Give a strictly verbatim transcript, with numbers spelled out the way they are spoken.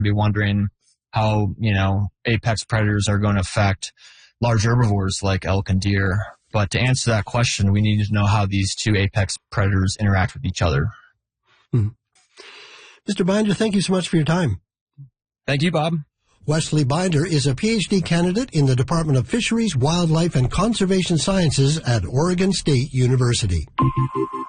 be wondering how, you know, apex predators are going to affect large herbivores like elk and deer. But to answer that question, we need to know how these two apex predators interact with each other. Hmm. Mister Binder, thank you so much for your time. Thank you, Bob. Wesley Binder is a P H D candidate in the Department of Fisheries, Wildlife, and Conservation Sciences at Oregon State University.